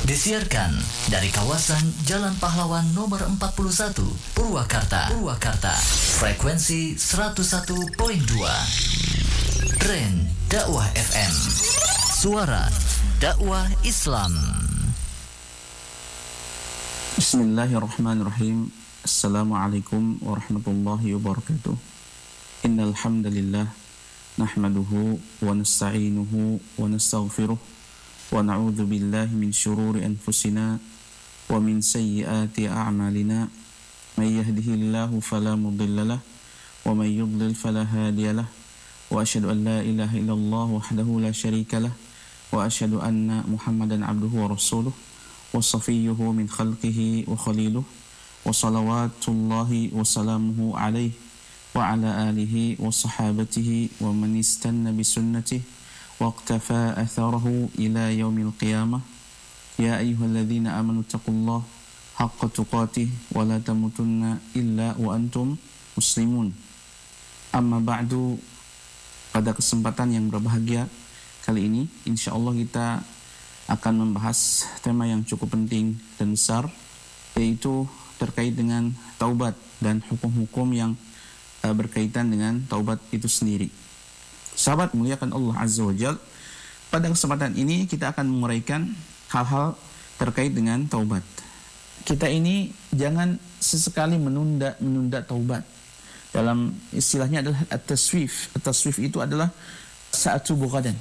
Disiarkan dari kawasan Jalan Pahlawan nomor 41, Purwakarta. Frekuensi 101.2. Tren Dakwah FM. Suara dakwah Islam. Bismillahirrahmanirrahim. Assalamualaikum warahmatullahi wabarakatuh. Innal hamdalillah nahmaduhu wa nasta'inuhu wa nastaghfiruh wa na'udzu billahi min syururi anfusina wa min sayyiati a'malina. May yahdihillahu fala mudhillalah wa may yudlil fala hadiyalah. Wa asyhadu an la ilaha illallah wahdahu la syarikalah wa asyhadu anna Muhammadan abduhu wa rasuluh wa safiyyuhu min khalqihi wa khaliluh wa salawatullahi wa salamuhu alaihi wa ala alihi wa sahabatihi wa man istanna bi sunnatihi واقتفى أثره إلى يوم القيامة. يا أيها الذين آمنوا اتقوا الله حق تقاته ولا تموتن إلا وأنتم مسلمون. Amma ba'du, pada kesempatan yang berbahagia kali ini insyaallah kita akan membahas tema yang cukup penting dan besar, yaitu terkait dengan taubat dan hukum-hukum yang berkaitan dengan taubat itu sendiri. Sahabat muliakan Allah Azza wa Jalla, pada kesempatan ini kita akan menguraikan hal-hal terkait dengan taubat. Kita ini jangan sesekali menunda taubat. Dalam istilahnya adalah at-taswif. At-taswif itu adalah sa'atu buqadan.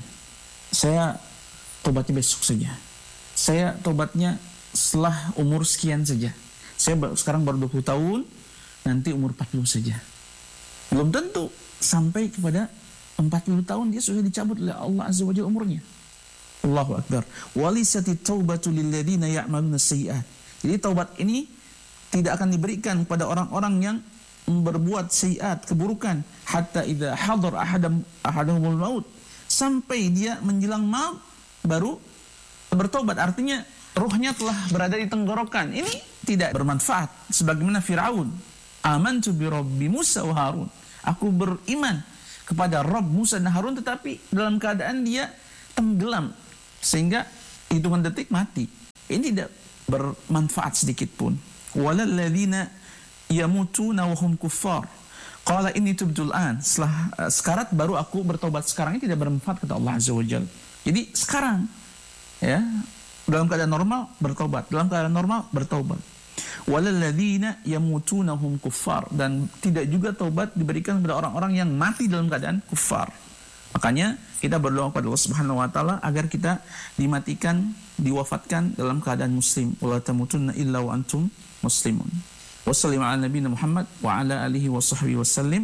Saya taubatnya besok saja. Saya taubatnya setelah umur sekian saja. Saya sekarang baru 20 tahun, nanti umur 40 saja. Belum tentu sampai kepada 40 tahun dia sudah dicabut oleh Allah Azza wa Jalla umurnya. Allahu Akbar. Walisati taubatu lilladzina ya'maluna sayyi'at. Jadi taubat ini tidak akan diberikan kepada orang-orang yang berbuat sayyi'at, keburukan, hatta idza hadar ahadahumul maut, sampai dia menjelang maut baru bertobat. Artinya ruhnya telah berada di tenggorokan. Ini tidak bermanfaat, sebagaimana Firaun. Amantu bi rabbi Musa wa Harun. Aku beriman kepada Rabb Musa dan Harun, tetapi dalam keadaan dia tenggelam sehingga hitungan detik mati. Ini tidak bermanfaat sedikit pun. Walalladzina yamutuna wa hum kuffar qala inni tubtul an. Setelah sekarat baru aku bertobat. Sekarang ini tidak bermanfaat kata Allah Azza wa Jalla. Jadi sekarang ya, dalam keadaan normal bertobat, dalam keadaan normal bertobat. Walalladzina yamutuna hum kuffar, dan tidak juga taubat diberikan kepada orang-orang yang mati dalam keadaan kufar. Makanya kita berdoa kepada Allah Subhanahu wa taala agar kita dimatikan, diwafatkan dalam keadaan muslim. Wala tamutunna illa wa antum muslimun. Wassallallahu ala nabiyina Muhammad wa ala alihi wa sahbihi wasallim.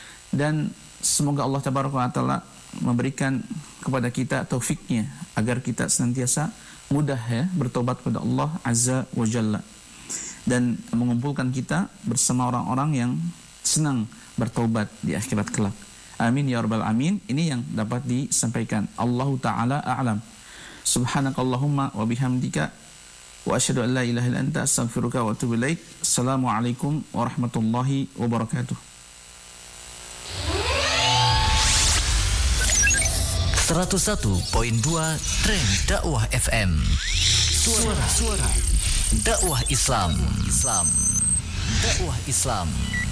Dan semoga Allah tabaraka wa taala memberikan kepada kita taufiknya agar kita senantiasa mudah ya bertobat kepada Allah Azza wa Jalla, dan mengumpulkan kita bersama orang-orang yang senang bertobat di akhirat kelak. Amin ya rabbal alamin. Ini yang dapat disampaikan. Allahu ta'ala a'lam. Subhanakallahumma wa bihamdika wa asyhadu an la ilaha illa anta astaghfiruka wa atubu ilaik. Assalamualaikum warahmatullahi wabarakatuh. 101.2 Tren Dakwah FM. Suara dakwah Islam. Dakwah Islam.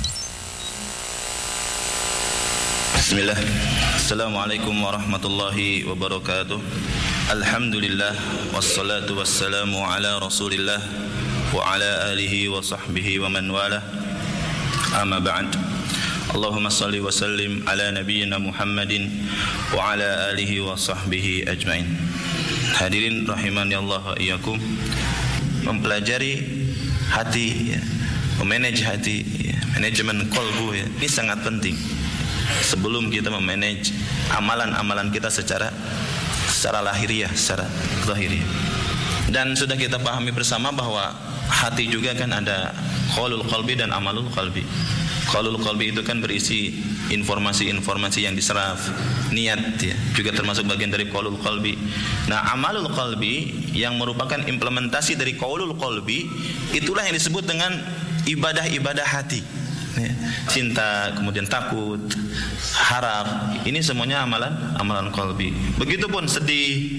Bismillah. Assalamualaikum warahmatullahi wabarakatuh. Alhamdulillah wassalatu wassalamu ala Rasulillah wa ala alihi wa sahbihi wa man wala. Amma ba'd. Allahumma salli wa sallim ala nabiyyina Muhammadin wa ala alihi wa sahbihi ajmain. Hadirin rahimani Allah wa iyyakum. Mempelajari hati ya, memanage hati ya, manajemen qalbu ya, ini sangat penting sebelum kita memanage amalan-amalan kita secara lahiriah, secara zahiriah. Dan sudah kita pahami bersama bahwa hati juga kan ada qaulul qalbi dan amalul qalbi. Qaulul qalbi itu kan berisi informasi-informasi yang diserap, niat ya, juga termasuk bagian dari qaulul qalbi. Nah, amalul qalbi yang merupakan implementasi dari qaulul qalbi, itulah yang disebut dengan ibadah-ibadah hati. Ya, cinta, kemudian takut, harap, ini semuanya amalan qalbi. Begitupun sedih,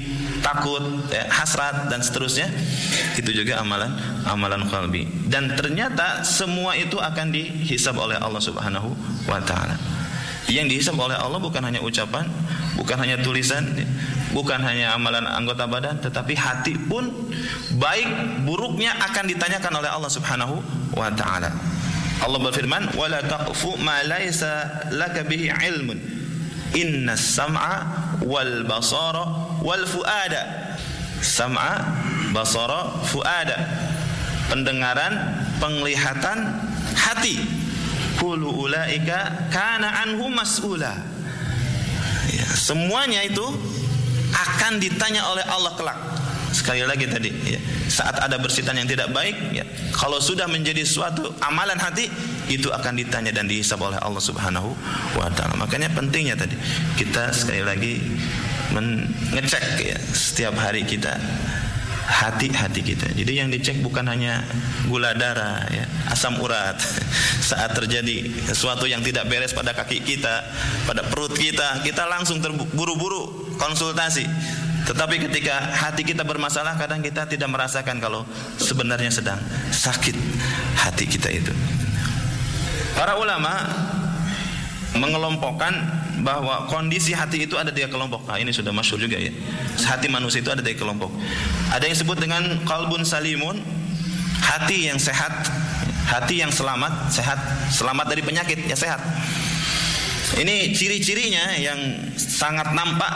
takut, hasrat dan seterusnya. Itu juga amalan qalbi. Dan ternyata semua itu akan dihisab oleh Allah Subhanahu wa taala. Yang dihisab oleh Allah bukan hanya ucapan, bukan hanya tulisan, bukan hanya amalan anggota badan, tetapi hati pun baik buruknya akan ditanyakan oleh Allah Subhanahu wa taala. Allah berfirman, "Wala taqfu ma laisa laka bihi ilmun. Innas sam'a wal basara wal fuada." Sam'a, basara, fuada. Pendengaran, penglihatan, hati. Kullu ulaika kana anhu mas'ula. Ya, semuanya itu akan ditanya oleh Allah kelak. Sekali lagi tadi, ya, saat ada bersitan yang tidak baik, ya, kalau sudah menjadi suatu amalan hati, itu akan ditanya dan dihisab oleh Allah Subhanahu wa taala. Makanya pentingnya tadi kita sekali lagi mengecek, ya, setiap hari kita hati-hati kita. Jadi yang dicek bukan hanya gula darah, ya, asam urat. Saat terjadi sesuatu yang tidak beres pada kaki kita, pada perut kita, kita langsung terburu-buru konsultasi. Tetapi ketika hati kita bermasalah, kadang kita tidak merasakan kalau sebenarnya sedang sakit hati kita itu. Para ulama mengelompokkan bahwa kondisi hati itu ada 3 kelompok. Nah, ini sudah masyhur juga, ya. Hati manusia itu ada 3 kelompok. Ada yang disebut dengan qalbun salimun, hati yang sehat, hati yang selamat, sehat, selamat dari penyakit, ya sehat. Ini ciri-cirinya yang sangat nampak,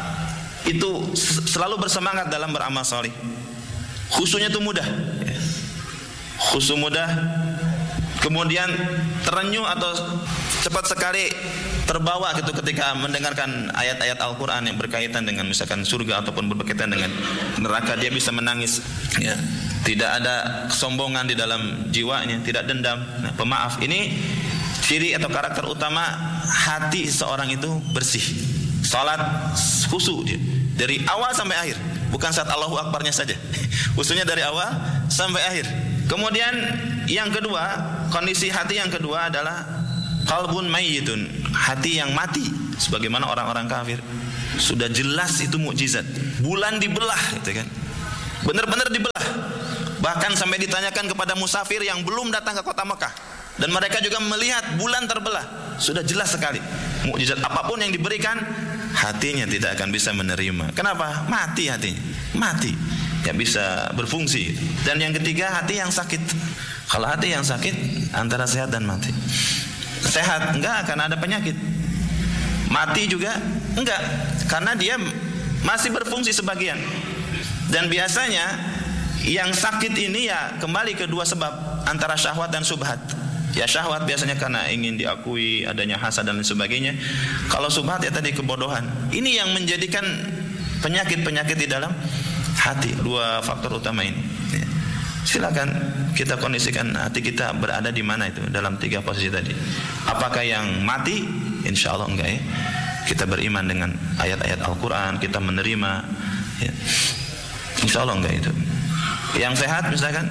itu selalu bersemangat dalam beramal salih. Khusyuknya itu mudah, ya. Khusyuk mudah, kemudian terenyuh atau cepat sekali terbawa gitu ketika mendengarkan ayat-ayat Al-Quran yang berkaitan dengan misalkan surga ataupun berkaitan dengan neraka. Dia bisa menangis, ya. Tidak ada kesombongan di dalam jiwanya, tidak dendam, pemaaf. Ini ciri atau karakter utama hati seorang itu bersih. Salat khusyuk dia dari awal sampai akhir, bukan saat Allahu Akbarnya saja. Khusyuknya dari awal sampai akhir. Kemudian yang kedua, kondisi hati yang kedua adalah qalbun mayyitun, hati yang mati, sebagaimana orang-orang kafir. Sudah jelas itu mukjizat. Bulan dibelah, gitu kan. Benar-benar dibelah. Bahkan sampai ditanyakan kepada musafir yang belum datang ke kota Mekah, dan mereka juga melihat bulan terbelah. Sudah jelas sekali. Mukjizat apapun yang diberikan, hatinya tidak akan bisa menerima. Kenapa? Mati hatinya. Mati. Tidak bisa berfungsi. Dan yang ketiga, hati yang sakit. Kalau hati yang sakit, antara sehat dan mati. Sehat enggak, karena ada penyakit. Mati juga enggak, karena dia masih berfungsi sebagian. Dan biasanya yang sakit ini ya kembali ke 2 sebab, antara syahwat dan subhat. Ya, syahwat biasanya karena ingin diakui, adanya hasad dan lain sebagainya. Kalau subhat ya tadi kebodohan. Ini yang menjadikan penyakit-penyakit di dalam hati. 2 faktor utama ini, ya. Silakan kita kondisikan hati kita berada di mana itu dalam 3 posisi tadi. Apakah yang mati? Insya Allah enggak, ya. Kita beriman dengan ayat-ayat Al-Quran, kita menerima, ya. Insya Allah enggak itu. Yang sehat misalkan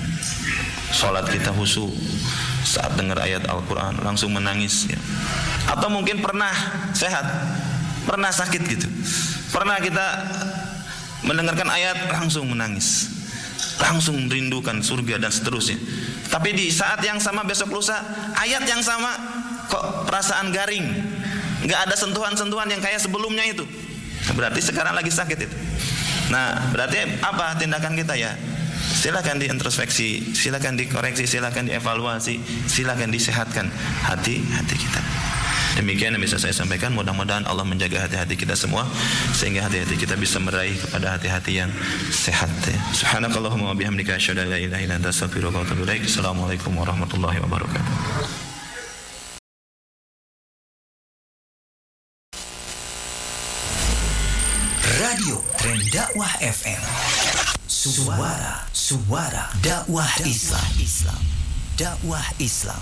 sholat kita khusyuk, saat dengar ayat Al-Quran langsung menangis, ya. Atau mungkin pernah sehat, pernah sakit gitu, pernah kita mendengarkan ayat langsung menangis, langsung merindukan surga dan seterusnya. Tapi di saat yang sama besok lusa ayat yang sama kok perasaan garing, nggak ada sentuhan-sentuhan yang kayak sebelumnya itu. Berarti sekarang lagi sakit itu. Nah, berarti apa tindakan kita, ya? Silakan diintrospeksi, silakan dikoreksi, silakan dievaluasi, silakan disehatkan hati-hati kita. Demikian yang bisa saya sampaikan. Mudah-mudahan Allah menjaga hati-hati kita semua, sehingga hati-hati kita bisa meraih kepada hati-hati yang sehat, ya. Subhanakallahumma wa bihamdika asyhadu an la ilaha illa anta astaghfiruka wa atubu ilaik. Assalamualaikum warahmatullahi wabarakatuh. Radio Tren Dakwah FM. Suara dakwah Islam. Dakwah Islam.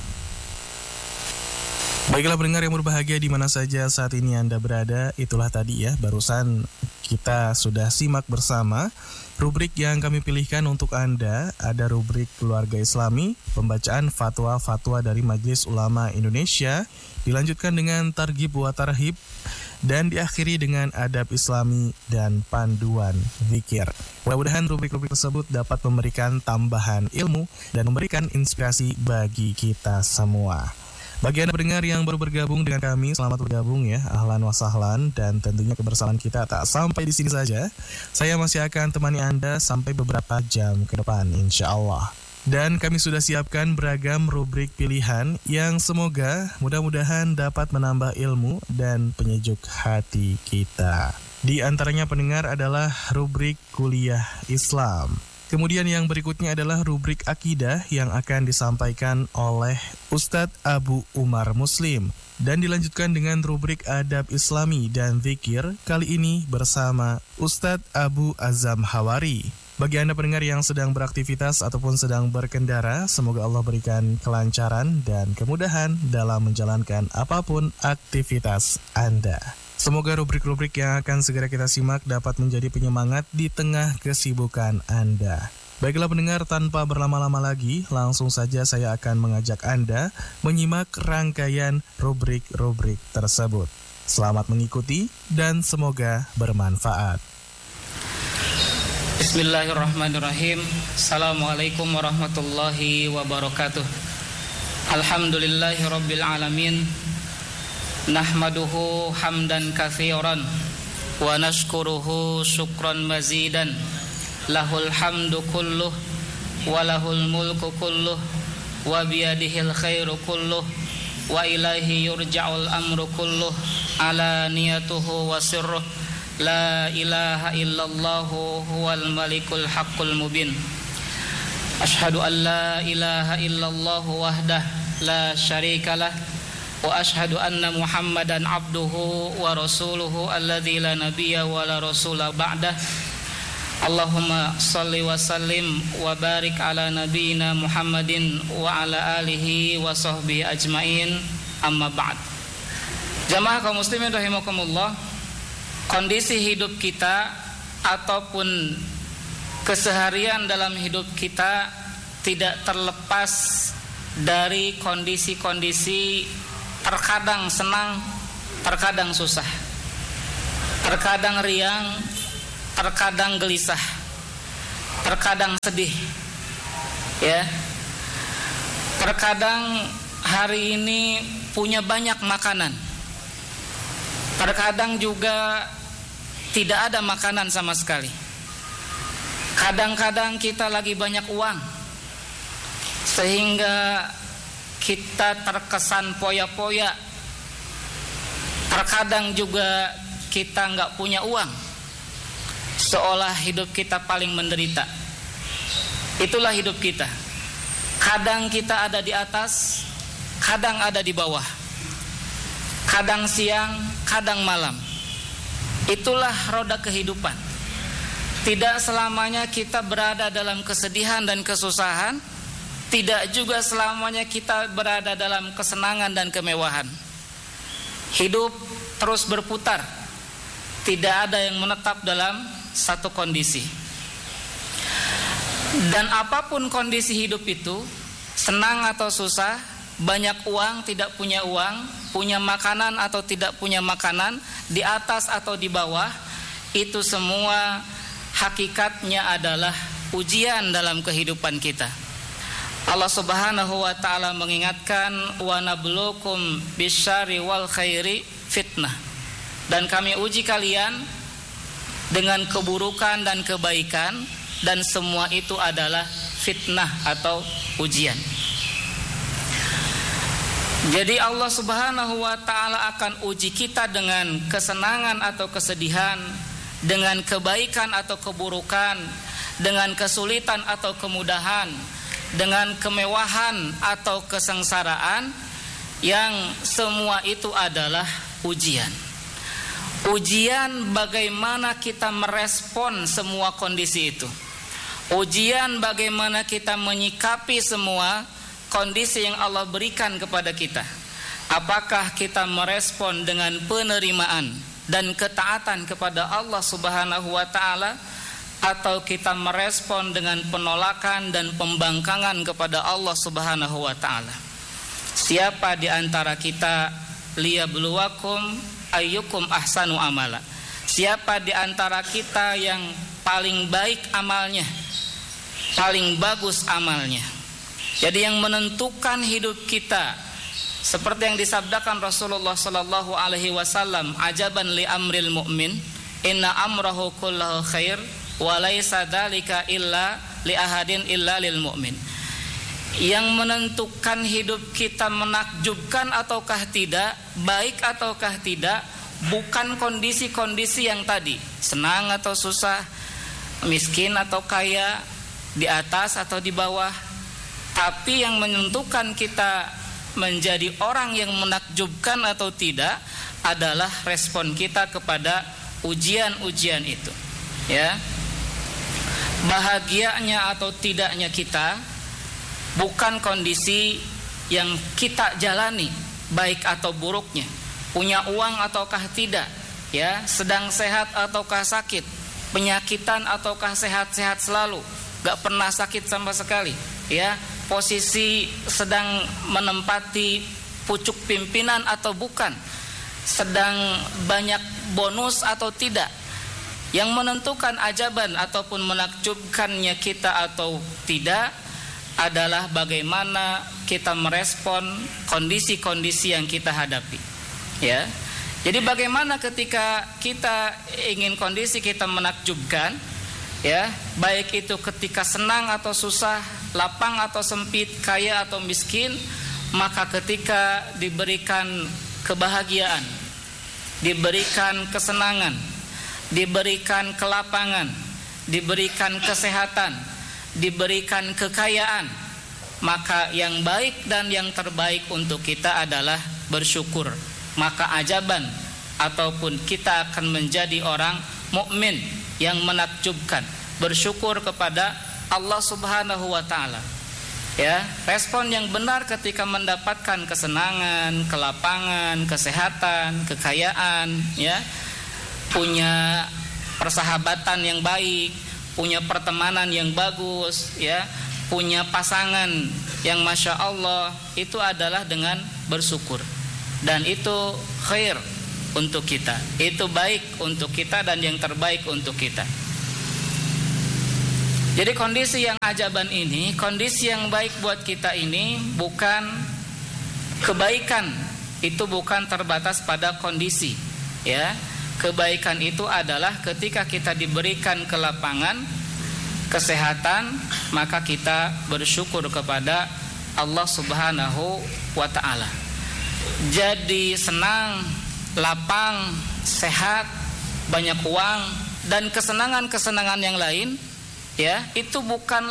Baiklah pendengar yang berbahagia di mana saja saat ini Anda berada, itulah tadi ya barusan kita sudah simak bersama rubrik yang kami pilihkan untuk Anda. Ada rubrik Keluarga Islami, pembacaan fatwa-fatwa dari Majelis Ulama Indonesia, dilanjutkan dengan Targhib wa Tarhib, dan diakhiri dengan adab Islami dan panduan zikir. Mudah-mudahan rubrik-rubrik tersebut dapat memberikan tambahan ilmu dan memberikan inspirasi bagi kita semua. Bagi Anda pendengar yang baru bergabung dengan kami, selamat bergabung ya, ahlan wa sahlan, dan tentunya kebersamaan kita tak sampai di sini saja. Saya masih akan temani Anda sampai beberapa jam ke depan, insya Allah. Dan kami sudah siapkan beragam rubrik pilihan yang semoga mudah-mudahan dapat menambah ilmu dan penyejuk hati kita. Di antaranya pendengar adalah rubrik kuliah Islam. Kemudian yang berikutnya adalah rubrik akidah yang akan disampaikan oleh Ustadz Abu Umar Muslim. Dan dilanjutkan dengan rubrik adab Islami dan zikir, kali ini bersama Ustadz Abu Azam Hawari. Bagi Anda pendengar yang sedang beraktivitas ataupun sedang berkendara, semoga Allah berikan kelancaran dan kemudahan dalam menjalankan apapun aktivitas Anda. Semoga rubrik-rubrik yang akan segera kita simak dapat menjadi penyemangat di tengah kesibukan Anda. Baiklah pendengar, tanpa berlama-lama lagi, langsung saja saya akan mengajak Anda menyimak rangkaian rubrik-rubrik tersebut. Selamat mengikuti dan semoga bermanfaat. Bismillahirrahmanirrahim. Assalamualaikum warahmatullahi wabarakatuh. Alhamdulillahirabbil alamin. Nahmaduhu hamdan katsiran wa nashkuruhu syukran mazidan. Lahul hamdu kulluh wa lahul mulku kulluh wa biyadihil khairu kulluh wa ilaihi yurja'ul amru kulluh ala niyatuhu wa sirruh. La ilaha illallahu huwal malikul haqqul mubin. Ashhadu an la ilaha illallah wahdah la syarikalah wa ashhadu anna Muhammadan abduhu wa rasuluhu alladzi la nabiyya wa la rasula ba'dah. Allahumma salli wa sallim wa barik ala nabiyyina Muhammadin wa ala alihi wa sahbihi ajmain. Amma ba'd. Jamaah kaum muslimin rahimakumullah. Kondisi hidup kita ataupun keseharian dalam hidup kita tidak terlepas dari kondisi-kondisi terkadang senang, terkadang susah, terkadang riang, terkadang gelisah, terkadang sedih, ya. Terkadang hari ini punya banyak makanan, terkadang juga tidak ada makanan sama sekali. Kadang-kadang kita lagi banyak uang sehingga kita terkesan poya-poya. Terkadang juga kita nggak punya uang, seolah hidup kita paling menderita. Itulah hidup kita. Kadang kita ada di atas, kadang ada di bawah, kadang siang, kadang malam. Itulah roda kehidupan. Tidak selamanya kita berada dalam kesedihan dan kesusahan, tidak juga selamanya kita berada dalam kesenangan dan kemewahan. Hidup terus berputar, tidak ada yang menetap dalam satu kondisi. Dan apapun kondisi hidup itu, senang atau susah, banyak uang, tidak punya uang, punya makanan atau tidak punya makanan, di atas atau di bawah, itu semua hakikatnya adalah ujian dalam kehidupan kita. Allah Subhanahu wa taala mengingatkan, wa nabluukum bisyarri wal khairi fitnah. Dan kami uji kalian dengan keburukan dan kebaikan, dan semua itu adalah fitnah atau ujian. Jadi Allah Subhanahu wa taala akan uji kita dengan kesenangan atau kesedihan, dengan kebaikan atau keburukan, dengan kesulitan atau kemudahan, dengan kemewahan atau kesengsaraan, yang semua itu adalah ujian. Ujian bagaimana kita merespon semua kondisi itu. Ujian bagaimana kita menyikapi semua kondisi yang Allah berikan kepada kita. Apakah kita merespon dengan penerimaan dan ketaatan kepada Allah Subhanahu wa taala, atau kita merespon dengan penolakan dan pembangkangan kepada Allah Subhanahu wa taala? Siapa di antara kita liyabluwakum ayyukum ahsanu amala. Siapa di antara kita yang paling baik amalnya, paling bagus amalnya. Jadi yang menentukan hidup kita, seperti yang disabdakan Rasulullah sallallahu alaihi wasallam, ajaban li amril mu'min, inna amrahu kullahu khair wa laisa dzalika illa li ahadin illa lil mu'min. Yang menentukan hidup kita menakjubkan ataukah tidak, baik ataukah tidak, bukan kondisi-kondisi yang tadi, senang atau susah, miskin atau kaya, di atas atau di bawah. Tapi yang menentukan kita menjadi orang yang menakjubkan atau tidak adalah respon kita kepada ujian-ujian itu. Ya. Bahagianya atau tidaknya kita bukan kondisi yang kita jalani, baik atau buruknya, punya uang ataukah tidak, ya, sedang sehat ataukah sakit, penyakitan ataukah sehat-sehat selalu, gak pernah sakit sama sekali, ya, posisi sedang menempati pucuk pimpinan atau bukan, sedang banyak bonus atau tidak. Yang menentukan ajaban ataupun menakjubkannya kita atau tidak adalah bagaimana kita merespon kondisi-kondisi yang kita hadapi. Ya. Jadi bagaimana ketika kita ingin kondisi kita menakjubkan, ya, baik itu ketika senang atau susah, lapang atau sempit, kaya atau miskin, maka ketika diberikan kebahagiaan, diberikan kesenangan, diberikan kelapangan, diberikan kesehatan, diberikan kekayaan, maka yang baik dan yang terbaik untuk kita adalah bersyukur. Maka ajaban ataupun kita akan menjadi orang mukmin yang menakjubkan, bersyukur kepada Allah Subhanahu wa taala. Ya, respon yang benar ketika mendapatkan kesenangan, kelapangan, kesehatan, kekayaan, ya, punya persahabatan yang baik, punya pertemanan yang bagus, ya, punya pasangan yang masya Allah, itu adalah dengan bersyukur. Dan itu khair untuk kita, itu baik untuk kita dan yang terbaik untuk kita. Jadi kondisi yang ajaban ini, kondisi yang baik buat kita ini bukan kebaikan, itu bukan terbatas pada kondisi, ya. Kebaikan itu adalah ketika kita diberikan kelapangan, kesehatan, maka kita bersyukur kepada Allah Subhanahu wa taala. Jadi senang, lapang, sehat, banyak uang dan kesenangan-kesenangan yang lain, ya, itu bukan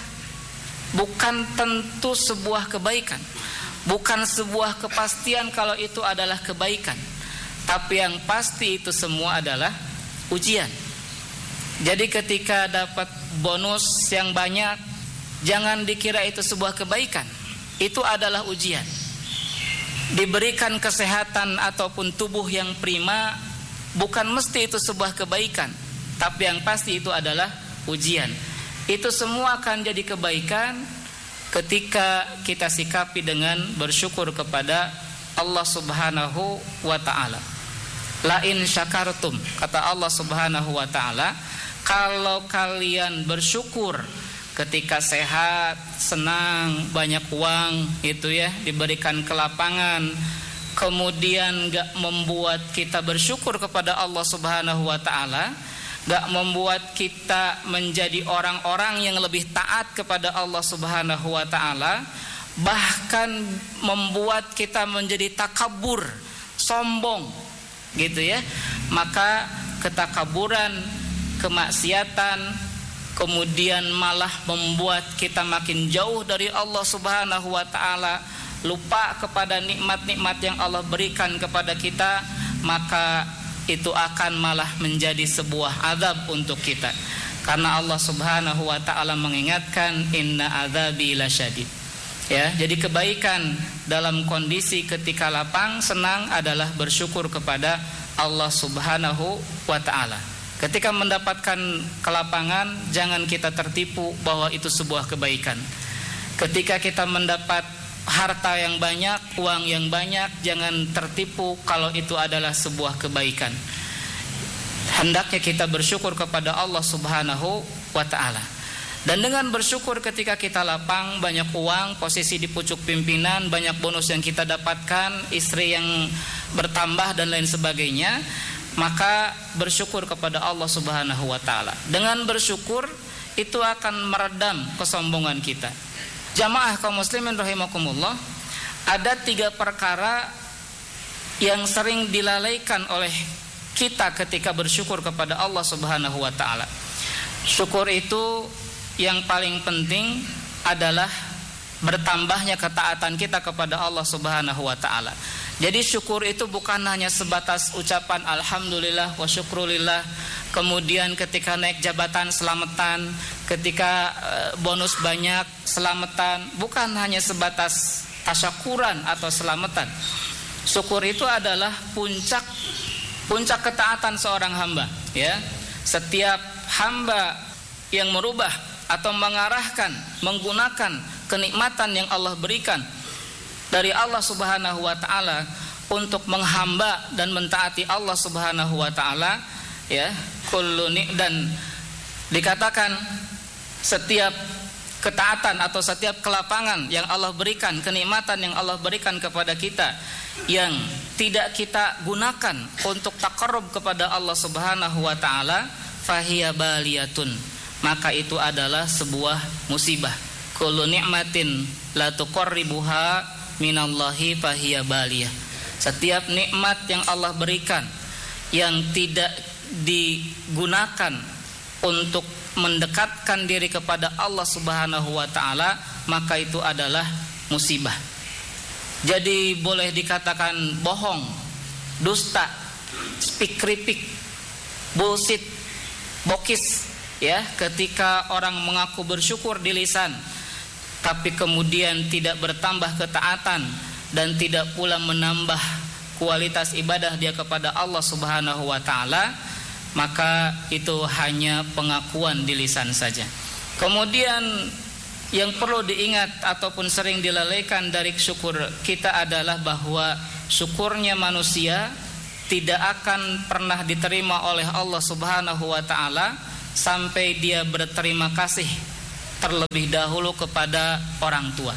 tentu sebuah kebaikan. Bukan sebuah kepastian kalau itu adalah kebaikan. Tapi yang pasti itu semua adalah ujian. Jadi ketika dapat bonus yang banyak, jangan dikira itu sebuah kebaikan. Itu adalah ujian. Diberikan kesehatan ataupun tubuh yang prima, bukan mesti itu sebuah kebaikan. Tapi yang pasti itu adalah ujian. Itu semua akan jadi kebaikan ketika kita sikapi dengan bersyukur kepada Allah Subhanahu wa ta'ala. La in syakartum, kata Allah Subhanahu wa ta'ala, kalau kalian bersyukur ketika sehat, senang, banyak uang, itu ya, diberikan kelapangan, kemudian gak membuat kita bersyukur kepada Allah Subhanahu wa ta'ala, gak membuat kita menjadi orang-orang yang lebih taat kepada Allah Subhanahu wa ta'ala, bahkan membuat kita menjadi takabur, sombong, gitu ya, maka ketakaburan, kemaksiatan, kemudian malah membuat kita makin jauh dari Allah Subhanahu wa ta'ala, lupa kepada nikmat-nikmat yang Allah berikan kepada kita, maka itu akan malah menjadi sebuah azab untuk kita. Karena Allah Subhanahu wa ta'ala mengingatkan, inna azabi lasyadid. Ya, jadi kebaikan dalam kondisi ketika lapang, senang adalah bersyukur kepada Allah Subhanahu wa ta'ala. Ketika mendapatkan kelapangan, jangan kita tertipu bahwa itu sebuah kebaikan. Ketika kita mendapat harta yang banyak, uang yang banyak, jangan tertipu kalau itu adalah sebuah kebaikan. Hendaknya kita bersyukur kepada Allah Subhanahu wa ta'ala. Dan dengan bersyukur ketika kita lapang, banyak uang, posisi di pucuk pimpinan, banyak bonus yang kita dapatkan, istri yang bertambah dan lain sebagainya, maka bersyukur kepada Allah Subhanahu wa ta'ala. Dengan bersyukur itu akan meredam kesombongan kita. Jamaah kaum muslimin rahimakumullah, ada 3 perkara yang sering dilalaikan oleh kita ketika bersyukur kepada Allah Subhanahu wa ta'ala. Syukur itu yang paling penting adalah bertambahnya ketaatan kita kepada Allah Subhanahu wa ta'ala. Jadi syukur itu bukan hanya sebatas ucapan alhamdulillah wa syukrulillah, kemudian ketika naik jabatan selamatan, ketika bonus banyak selamatan, bukan hanya sebatas tasyakuran atau selamatan. Syukur itu adalah puncak ketaatan seorang hamba, ya. Setiap hamba yang merubah atau mengarahkan, menggunakan kenikmatan yang Allah berikan dari Allah Subhanahu wa ta'ala untuk menghamba dan mentaati Allah Subhanahu wa ta'ala, ya, dan dikatakan setiap ketaatan atau setiap kelapangan yang Allah berikan, kenikmatan yang Allah berikan kepada kita yang tidak kita gunakan untuk taqarrub kepada Allah Subhanahu wa ta'ala, fahiya baliyatun, maka itu adalah sebuah musibah. Kullu ni'matin la tuqarribuha minallahi fahiya baliyah. Setiap nikmat yang Allah berikan yang tidak digunakan untuk mendekatkan diri kepada Allah Subhanahu wa ta'ala, maka itu adalah musibah. Jadi boleh dikatakan bohong, dusta, speak kripik, bullshit, bokis, ya, ketika orang mengaku bersyukur di lisan tapi kemudian tidak bertambah ketaatan dan tidak pula menambah kualitas ibadah dia kepada Allah Subhanahu wa ta'ala, maka itu hanya pengakuan di lisan saja. Kemudian yang perlu diingat ataupun sering dilalaikan dari syukur kita adalah bahwa syukurnya manusia tidak akan pernah diterima oleh Allah Subhanahu wa ta'ala sampai dia berterima kasih terlebih dahulu kepada orang tua.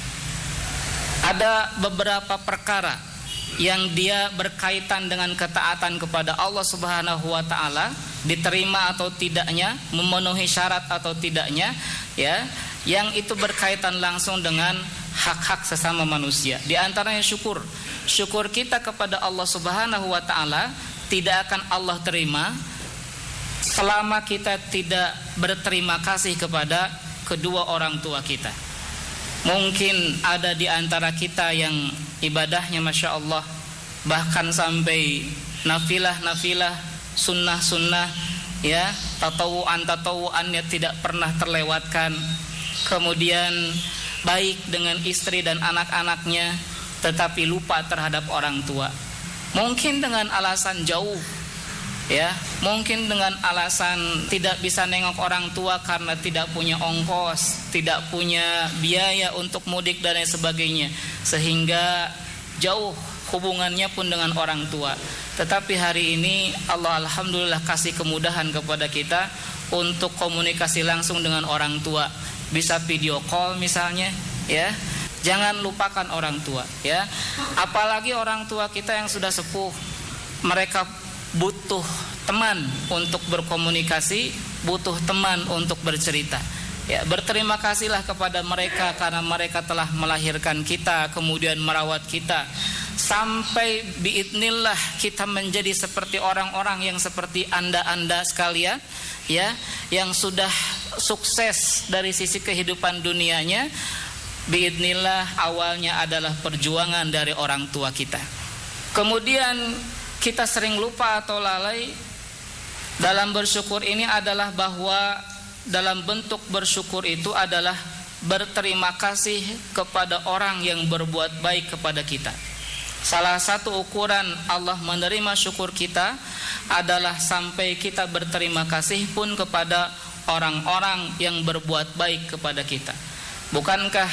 Ada beberapa perkara yang dia berkaitan dengan ketaatan kepada Allah Subhanahu wa ta'ala, diterima atau tidaknya, memenuhi syarat atau tidaknya, ya, yang itu berkaitan langsung dengan hak-hak sesama manusia. Di antaranya syukur. Syukur kita kepada Allah Subhanahu wa ta'ala tidak akan Allah terima selama kita tidak berterima kasih kepada kedua orang tua kita. Mungkin ada di antara kita yang ibadahnya Masya Allah, bahkan sampai nafilah, sunnah, ya, tatawuannya tidak pernah terlewatkan. Kemudian baik dengan istri dan anak-anaknya, tetapi lupa terhadap orang tua. Mungkin dengan alasan jauh, ya, mungkin dengan alasan tidak bisa nengok orang tua karena tidak punya ongkos, tidak punya biaya untuk mudik dan lain sebagainya, sehingga jauh hubungannya pun dengan orang tua. Tetapi hari ini Allah alhamdulillah kasih kemudahan kepada kita untuk komunikasi langsung dengan orang tua, bisa video call misalnya, ya. Jangan lupakan orang tua, ya. Apalagi orang tua kita yang sudah sepuh, mereka butuh teman untuk berkomunikasi, butuh teman untuk bercerita. Ya, berterima kasihlah kepada mereka karena mereka telah melahirkan kita, kemudian merawat kita, sampai biidznillah kita menjadi seperti orang-orang yang seperti anda sekalian, ya, yang sudah sukses dari sisi kehidupan dunianya. Biidznillah awalnya adalah perjuangan dari orang tua kita. Kemudian kita sering lupa atau lalai dalam bersyukur ini adalah bahwa dalam bentuk bersyukur itu adalah berterima kasih kepada orang yang berbuat baik kepada kita. Salah satu ukuran Allah menerima syukur kita adalah sampai kita berterima kasih pun kepada orang-orang yang berbuat baik kepada kita. Bukankah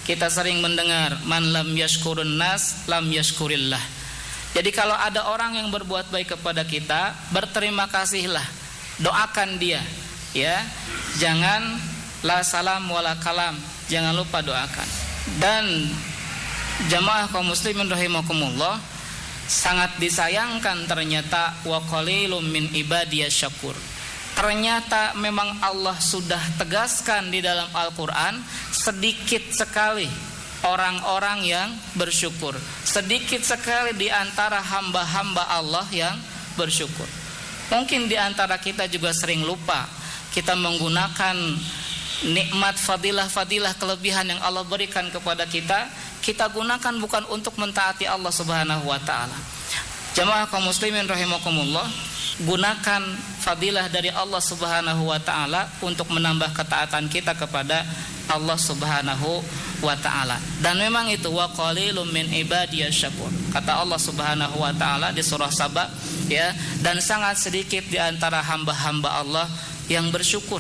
kita sering mendengar man lam yashkurun nas lam yashkurillah. Jadi kalau ada orang yang berbuat baik kepada kita, berterima kasihlah, doakan dia, ya. Jangan la salam wala kalam, jangan lupa doakan. Dan jamaah kaum muslimin rahimakumullah, sangat disayangkan ternyata wa qalilum min ibadiyas syakur. Ternyata memang Allah sudah tegaskan di dalam Al-Quran, sedikit sekali orang-orang yang bersyukur, sedikit sekali di antara hamba-hamba Allah yang bersyukur. Mungkin di antara kita juga sering lupa, kita menggunakan nikmat fadilah-fadilah kelebihan yang Allah berikan kepada kita, kita gunakan bukan untuk mentaati Allah Subhanahu wa taala. Jamaah kaum muslimin rahimakumullah, gunakan fadilah dari Allah Subhanahu wa taala untuk menambah ketaatan kita kepada Allah Subhanahu wa taala. Dan memang itu wa qalilum min ibadiyas syakur. Kata Allah Subhanahu wa taala di surah Saba, ya, dan sangat sedikit di antara hamba-hamba Allah yang bersyukur.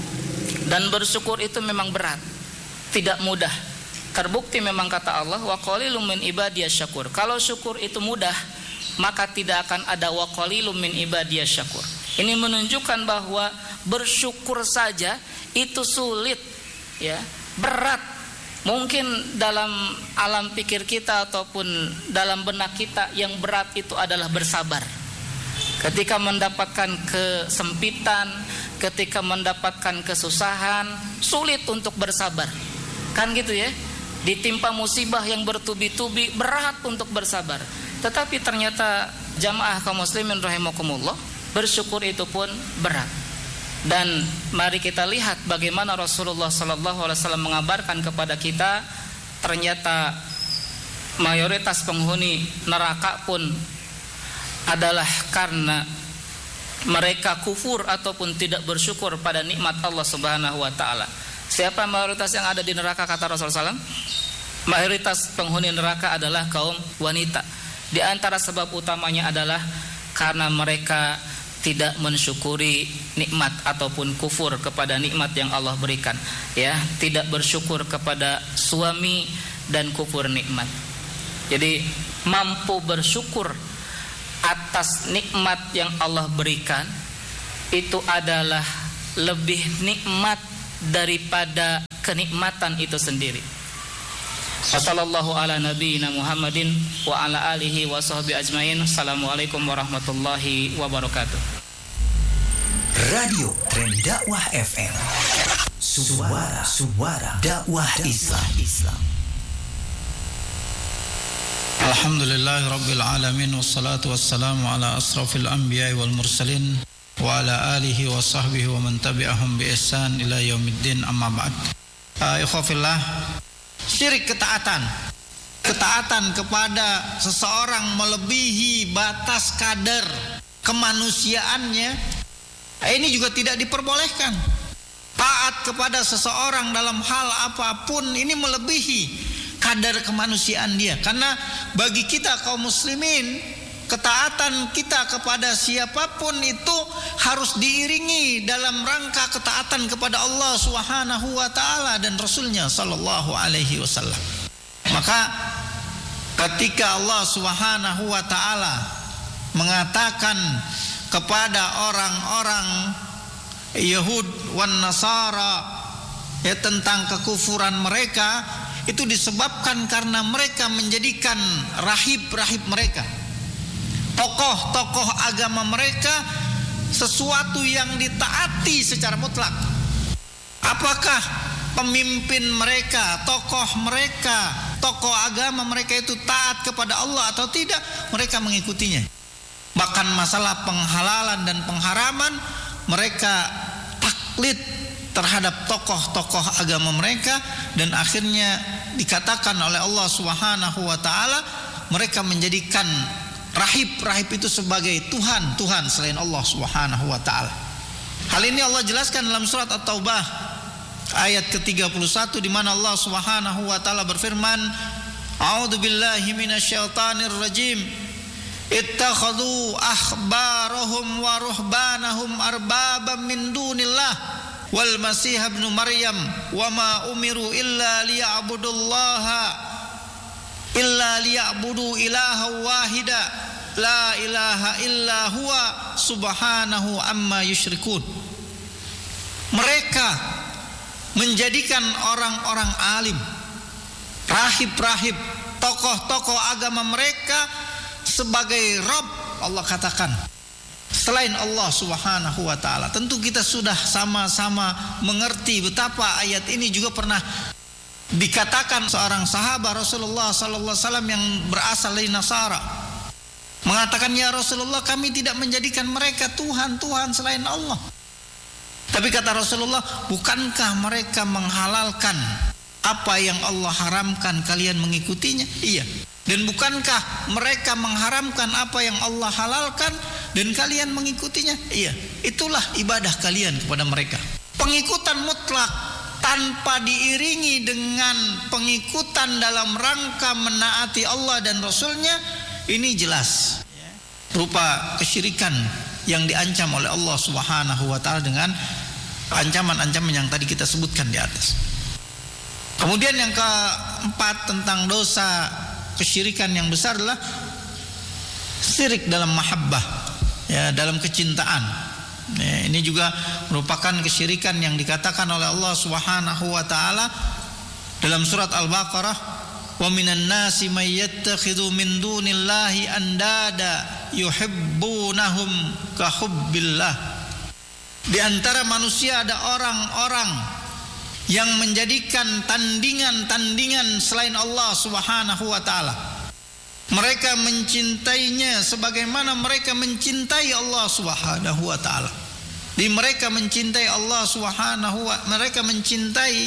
Dan bersyukur itu memang berat, tidak mudah. Terbukti memang kata Allah wa qalilum min ibadiyas syakur. Kalau syukur itu mudah, maka tidak akan ada wa qalilum min ibadiyas syakur. Ini menunjukkan bahwa bersyukur saja itu sulit, ya, berat. Mungkin dalam alam pikir kita ataupun dalam benak kita yang berat itu adalah bersabar. Ketika mendapatkan kesempitan, ketika mendapatkan kesusahan, sulit untuk bersabar. Kan gitu ya? Ditimpa musibah yang bertubi-tubi, berat untuk bersabar. Tetapi ternyata jamaah kaum muslimin rahimakumullah, bersyukur itu pun berat. Dan mari kita lihat bagaimana Rasulullah SAW mengabarkan kepada kita, ternyata mayoritas penghuni neraka pun adalah karena mereka kufur ataupun tidak bersyukur pada nikmat Allah Subhanahu wa taala. Siapa mayoritas yang ada di neraka kata Rasulullah SAW? Mayoritas penghuni neraka adalah kaum wanita. Di antara sebab utamanya adalah karena mereka tidak mensyukuri nikmat ataupun kufur kepada nikmat yang Allah berikan, ya, tidak bersyukur kepada suami dan kufur nikmat. Jadi mampu bersyukur atas nikmat yang Allah berikan itu adalah lebih nikmat daripada kenikmatan itu sendiri. Wassallallahu ala nabiyyina Muhammadin wa ala alihi wa sahbihi ajmain. Assalamualaikum warahmatullahi wabarakatuh. Radio Tren Dakwah FM, suara dakwah Islam. Alhamdulillahi rabbil alamin, wassalatu wassalamu ala asrafil anbiya'i wal mursalin wa ala alihi wa sahbihi wa man tabi'ahum bi ihsan ila yaumiddin, amma ba'd. Ikhwafillah, syirik ketaatan kepada seseorang melebihi batas kadar kemanusiaannya, ini juga tidak diperbolehkan. Taat kepada seseorang dalam hal apapun ini melebihi kadar kemanusiaan dia. Karena bagi kita kaum muslimin, ketaatan kita kepada siapapun itu harus diiringi dalam rangka ketaatan kepada Allah Subhanahu wa taala dan Rasulnya sallallahu alaihi wasallam. Maka ketika Allah Subhanahu wa taala mengatakan kepada orang-orang Yahud wan Nasara, ya, tentang kekufuran mereka, itu disebabkan karena mereka menjadikan rahib-rahib mereka, tokoh-tokoh agama mereka, sesuatu yang ditaati secara mutlak. Apakah pemimpin mereka, tokoh agama mereka itu taat kepada Allah atau tidak? Mereka mengikutinya. Bahkan masalah penghalalan dan pengharaman, mereka taklid terhadap tokoh-tokoh agama mereka, dan akhirnya dikatakan oleh Allah Subhanahu wa taala mereka menjadikan rahib-rahib itu sebagai Tuhan selain Allah Subhanahu wa taala. Hal ini Allah jelaskan dalam surat At-Taubah ayat ke-31, di mana Allah Subhanahu wa taala berfirman, A'udzubillahi minasyaitonir rajim. Ittakhadhu ahbarahum wa ruhbanahum arbabam min dunillah wal Masih ibnu Maryam wa ma umiru illa liya'budu ilaha wahida la ilaha illa huwa subhanahu amma yusyrikun. Mereka menjadikan orang-orang alim, rahib-rahib, tokoh-tokoh agama mereka sebagai Rabb. Allah katakan selain Allah subhanahu wa ta'ala. Tentu kita sudah sama-sama mengerti betapa ayat ini juga pernah dikatakan seorang sahabat Rasulullah sallallahu alaihi wasallam yang berasal dari Nasara, mengatakan, ya Rasulullah, kami tidak menjadikan mereka Tuhan-Tuhan selain Allah. Tapi kata Rasulullah, bukankah mereka menghalalkan apa yang Allah haramkan, kalian mengikutinya? Iya. Dan bukankah mereka mengharamkan apa yang Allah halalkan dan kalian mengikutinya? Iya. Itulah ibadah kalian kepada mereka. Pengikutan mutlak tanpa diiringi dengan pengikutan dalam rangka menaati Allah dan Rasulnya, ini jelas berupa kesyirikan yang diancam oleh Allah subhanahu wa ta'ala dengan ancaman-ancaman yang tadi kita sebutkan di atas. Kemudian yang keempat tentang dosa kesyirikan yang besar adalah syirik dalam mahabbah, ya, dalam kecintaan. Ya, ini juga merupakan kesyirikan yang dikatakan oleh Allah Subhanahu wa taala dalam surat Al-Baqarah, wa minan nasi may yattakhidhu min dunillahi andada yuhibbunahum ka hubbillah. Di antara manusia ada orang-orang yang menjadikan tandingan-tandingan selain Allah Subhanahu wa taala. Mereka mencintainya sebagaimana mereka mencintai Allah Subhanahu wa taala. Di mereka mencintai Allah Subhanahu wa, mereka mencintai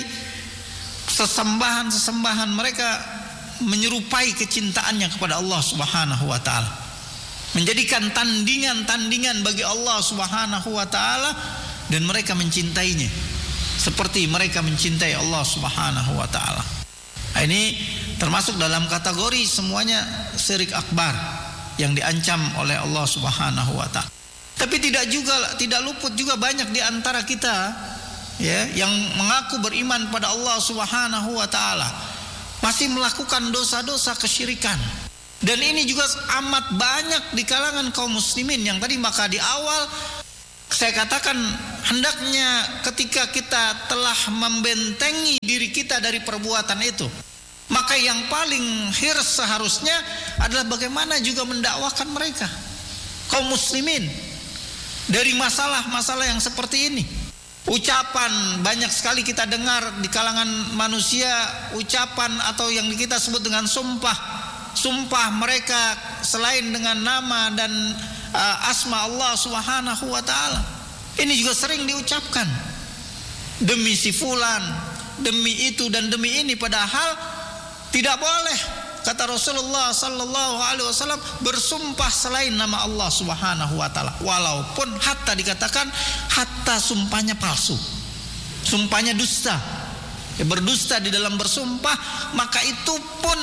sesembahan-sesembahan, mereka menyerupai kecintaannya kepada Allah Subhanahu wa taala. Menjadikan tandingan-tandingan bagi Allah Subhanahu wa taala dan mereka mencintainya seperti mereka mencintai Allah Subhanahu wa taala. Ini termasuk dalam kategori semuanya syirik akbar yang diancam oleh Allah Subhanahu wa taala. Tapi tidak luput juga banyak di antara kita, ya, yang mengaku beriman pada Allah Subhanahu wa taala masih melakukan dosa-dosa kesyirikan. Dan ini juga amat banyak di kalangan kaum muslimin yang tadi maka di awal saya katakan hendaknya ketika kita telah membentengi diri kita dari perbuatan itu, maka yang paling hirs seharusnya adalah bagaimana juga mendakwakan mereka, kaum muslimin, dari masalah-masalah yang seperti ini. Ucapan banyak sekali kita dengar di kalangan manusia, ucapan atau yang kita sebut dengan sumpah mereka selain dengan nama dan asma Allah Subhanahu wa taala. Ini juga sering diucapkan, demi si fulan, demi itu dan demi ini, padahal tidak boleh. Kata Rasulullah sallallahu alaihi wasallam, bersumpah selain nama Allah Subhanahu wa taala, walaupun hatta dikatakan hatta sumpahnya palsu, sumpahnya dusta, berdusta di dalam bersumpah, maka itu pun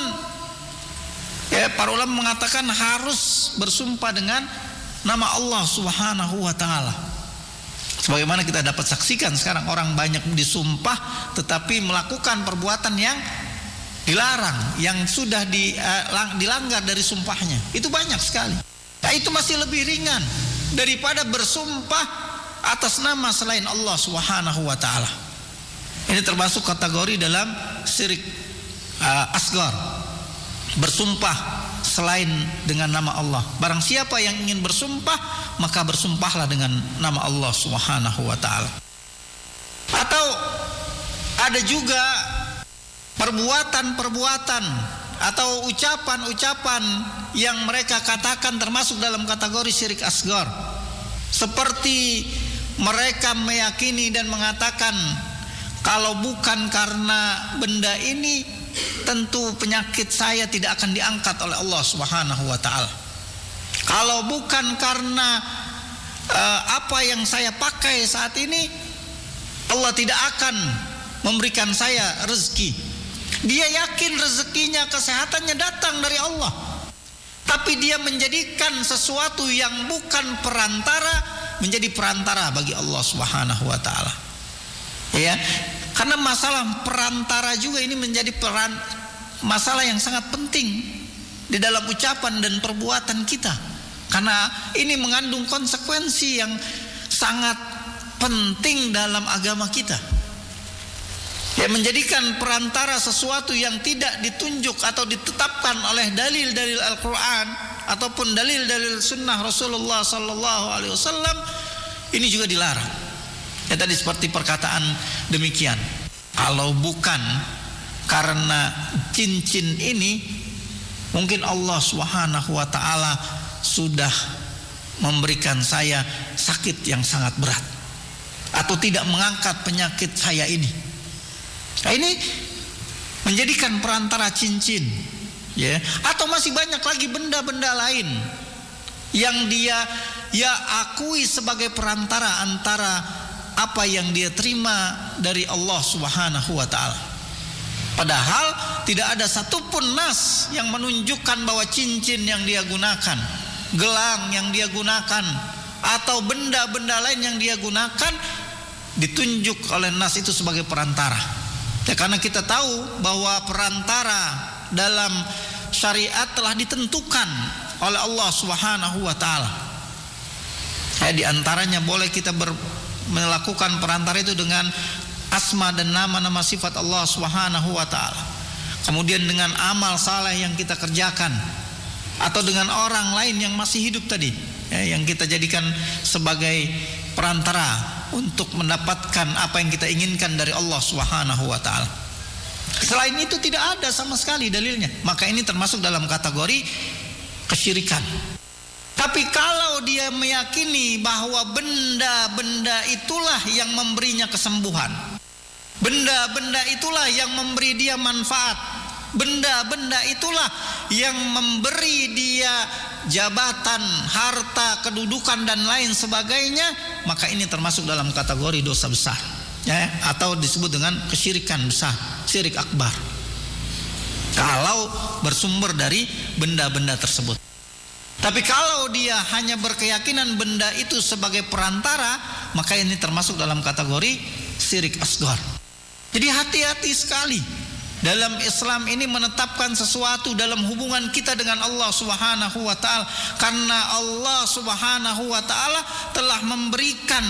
para ulama mengatakan harus bersumpah dengan nama Allah Subhanahu wa taala. Sebagaimana kita dapat saksikan sekarang orang banyak disumpah tetapi melakukan perbuatan yang dilarang, yang sudah dilanggar dari sumpahnya. Itu banyak sekali. Nah, itu masih lebih ringan daripada bersumpah atas nama selain Allah Subhanahu wa taala. Ini termasuk kategori dalam syirik asgar, bersumpah selain dengan nama Allah. Barang siapa yang ingin bersumpah, maka bersumpahlah dengan nama Allah Subhanahu wa taala. Atau ada juga perbuatan-perbuatan atau ucapan-ucapan yang mereka katakan termasuk dalam kategori syirik asgar, seperti mereka meyakini dan mengatakan, kalau bukan karena benda ini, tentu penyakit saya tidak akan diangkat oleh Allah Subhanahu wa taala. Kalau bukan karena apa yang saya pakai saat ini, Allah tidak akan memberikan saya rezeki. Dia yakin rezekinya, kesehatannya datang dari Allah, tapi dia menjadikan sesuatu yang bukan perantara menjadi perantara bagi Allah Subhanahu wa taala. Ya, karena masalah perantara juga ini menjadi masalah yang sangat penting di dalam ucapan dan perbuatan kita. Karena ini mengandung konsekuensi yang sangat penting dalam agama kita. Ya, menjadikan perantara sesuatu yang tidak ditunjuk atau ditetapkan oleh dalil-dalil Al-Quran ataupun dalil-dalil sunnah Rasulullah SAW, ini juga dilarang. Ya, tadi seperti perkataan demikian, kalau bukan karena cincin ini, mungkin Allah Subhanahu wa ta'ala sudah memberikan saya sakit yang sangat berat, atau tidak mengangkat penyakit saya ini. Nah, ini menjadikan perantara cincin, ya. Atau masih banyak lagi benda-benda lain yang dia akui sebagai perantara antara apa yang dia terima dari Allah Subhanahu wa ta'ala. Padahal tidak ada satupun nas yang menunjukkan bahwa cincin yang dia gunakan, gelang yang dia gunakan, atau benda-benda lain yang dia gunakan ditunjuk oleh nas itu sebagai perantara. Ya, karena kita tahu bahwa perantara dalam syariat telah ditentukan oleh Allah Subhanahu wa ta'ala. Ya, di antaranya boleh kita melakukan perantara itu dengan asma dan nama-nama sifat Allah Subhanahu wa ta'ala. Kemudian dengan amal saleh yang kita kerjakan, atau dengan orang lain yang masih hidup tadi, ya, yang kita jadikan sebagai perantara untuk mendapatkan apa yang kita inginkan dari Allah Subhanahu wa ta'ala. Selain itu tidak ada sama sekali dalilnya. Maka ini termasuk dalam kategori kesyirikan. Tapi kalau dia meyakini bahwa benda-benda itulah yang memberinya kesembuhan, benda-benda itulah yang memberi dia manfaat, benda-benda itulah yang memberi dia jabatan, harta, kedudukan dan lain sebagainya, maka ini termasuk dalam kategori dosa besar, ya, atau disebut dengan kesyirikan besar, syirik akbar, kalau bersumber dari benda-benda tersebut. Tapi kalau dia hanya berkeyakinan benda itu sebagai perantara, maka ini termasuk dalam kategori syirik asghar. Jadi hati-hati sekali dalam Islam ini menetapkan sesuatu dalam hubungan kita dengan Allah Subhanahu wa ta'ala, karena Allah Subhanahu wa ta'ala telah memberikan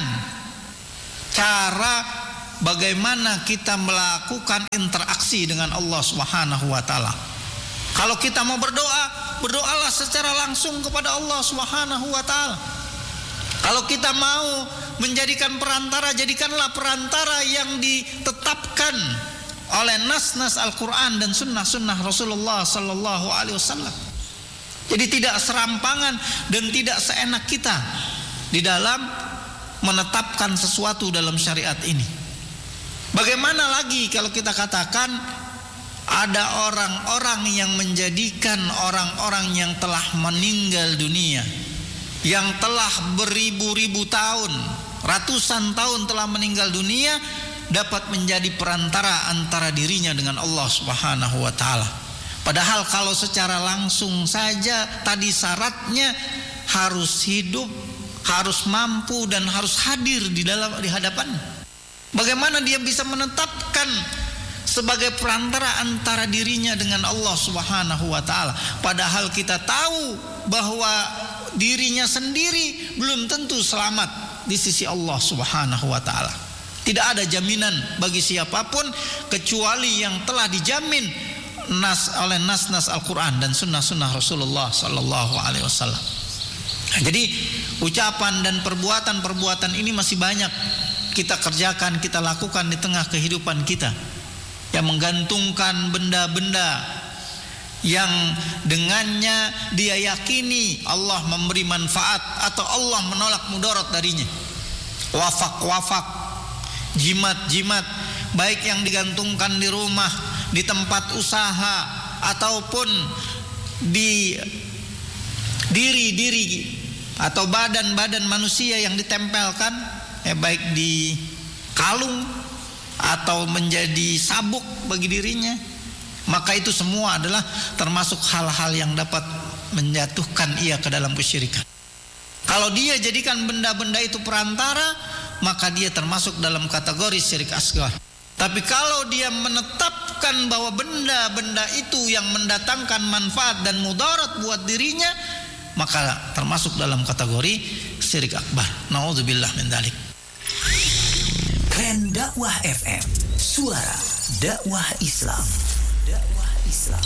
cara bagaimana kita melakukan interaksi dengan Allah Subhanahu wa ta'ala. Kalau kita mau berdoa, berdoalah secara langsung kepada Allah Subhanahu wa ta'ala. Kalau kita mau menjadikan perantara, jadikanlah perantara yang ditetapkan oleh nas-nas Al-Quran dan sunnah-sunnah Rasulullah sallallahu alaihi wasallam. Jadi tidak serampangan dan tidak seenak kita di dalam menetapkan sesuatu dalam syariat ini. Bagaimana lagi kalau kita katakan ada orang-orang yang menjadikan orang-orang yang telah meninggal dunia, yang telah beribu-ribu tahun, ratusan tahun telah meninggal dunia, dapat menjadi perantara antara dirinya dengan Allah Subhanahu wa ta'ala. Padahal kalau secara langsung saja tadi syaratnya harus hidup, harus mampu, dan harus hadir di hadapan. Bagaimana dia bisa menetapkan sebagai perantara antara dirinya dengan Allah Subhanahu wa ta'ala, padahal kita tahu bahwa dirinya sendiri belum tentu selamat di sisi Allah Subhanahu wa ta'ala. Tidak ada jaminan bagi siapapun kecuali yang telah dijamin oleh nas-nas Al-Quran dan sunnah-sunnah Rasulullah sallallahu alaihi wasallam. Jadi ucapan dan perbuatan-perbuatan ini masih banyak kita kerjakan, kita lakukan di tengah kehidupan kita, yang menggantungkan benda-benda yang dengannya dia yakini Allah memberi manfaat atau Allah menolak mudarat darinya. Wafak-wafak, jimat-jimat, baik yang digantungkan di rumah, di tempat usaha, ataupun di diri-diri atau badan-badan manusia yang ditempelkan, baik di kalung atau menjadi sabuk bagi dirinya, maka itu semua adalah termasuk hal-hal yang dapat menjatuhkan ia ke dalam kesyirikan. Kalau dia jadikan benda-benda itu perantara, maka dia termasuk dalam kategori syirik asghar. Tapi kalau dia menetapkan bahwa benda-benda itu yang mendatangkan manfaat dan mudarat buat dirinya, maka termasuk dalam kategori syirik akbar. Nauzubillah min dzalik. Keren Dakwah FM, suara dakwah Islam. Dakwah Islam.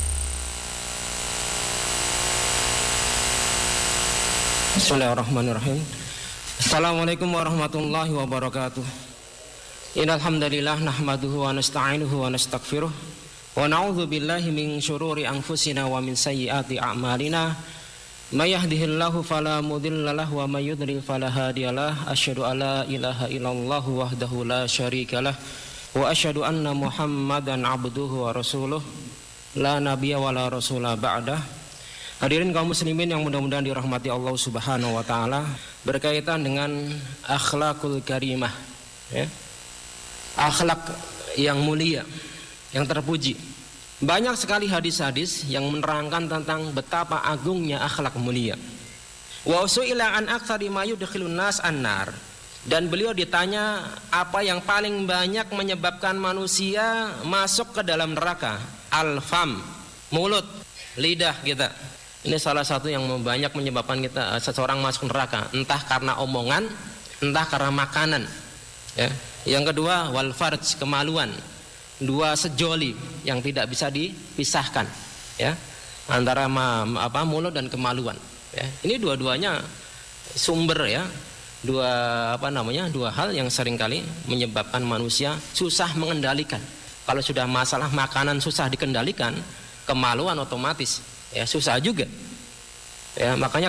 Bismillahirrahmanirrahim. Assalamualaikum warahmatullahi wabarakatuh. Innal hamdalillah nahmaduhu wa nasta'inuhu wa nastaghfiruh wa na'udzu billahi min syururi anfusina wa min sayyiati a'malina. May yahdihillahu fala mudilla lahu wa may yudlil fala hadiyalah. Asyhadu an la ilaha illallah wahdahu la syarikalah wa asyhadu anna Muhammadan abduhu wa rasuluh la nabiyya wa la rasula ba'dah. Hadirin kaum muslimin yang mudah-mudahan dirahmati Allah Subhanahu wa taala, berkaitan dengan akhlakul karimah, ya. Akhlak yang mulia, yang terpuji. Banyak sekali hadis-hadis yang menerangkan tentang betapa agungnya akhlak mulia. Wa su'ila an aktsari ma yudkhilun nas annar. Dan beliau ditanya apa yang paling banyak menyebabkan manusia masuk ke dalam neraka. Al-fam, mulut, lidah kita. Ini salah satu yang banyak menyebabkan kita seseorang masuk neraka, entah karena omongan, entah karena makanan, ya. Yang kedua, wal farj, kemaluan. Dua sejoli yang tidak bisa dipisahkan, ya, antara mulut dan kemaluan, ya. Ini dua-duanya sumber, ya, dua hal yang seringkali menyebabkan manusia susah mengendalikan. Kalau sudah masalah makanan susah dikendalikan, kemaluan otomatis, ya, susah juga, ya. Makanya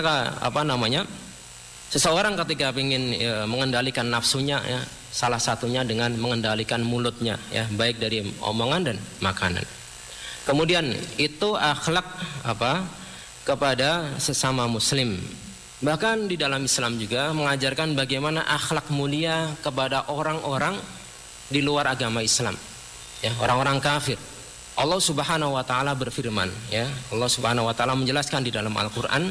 seseorang ketika ingin mengendalikan nafsunya, ya, salah satunya dengan mengendalikan mulutnya, ya, baik dari omongan dan makanan. Kemudian itu akhlak kepada sesama muslim. Bahkan di dalam Islam juga mengajarkan bagaimana akhlak mulia kepada orang-orang di luar agama Islam, ya, orang-orang kafir. Allah Subhanahu wa taala berfirman, ya, Allah Subhanahu wa taala menjelaskan di dalam Al-Qur'an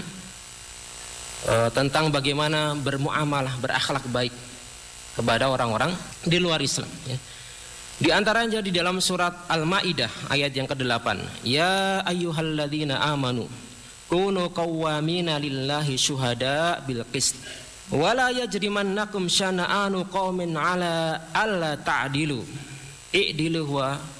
tentang bagaimana bermuamalah, berakhlak baik kepada orang-orang di luar Islam, ya. Di antaranya di dalam surat Al-Maidah ayat yang ke-8, ya ayyuhalladzina amanu kunu qawwamina lillahi syuhada bil qist wa la yajrimannakum syana'anu qaumin ala alla ta'dilu i'dilu huwa